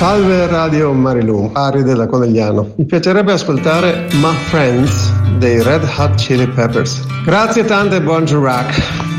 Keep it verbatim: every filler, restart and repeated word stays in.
Salve Radio Marilù, Ari della Conegliano. Mi piacerebbe ascoltare My Friends dei Red Hot Chili Peppers. Grazie tante e buon Jurak.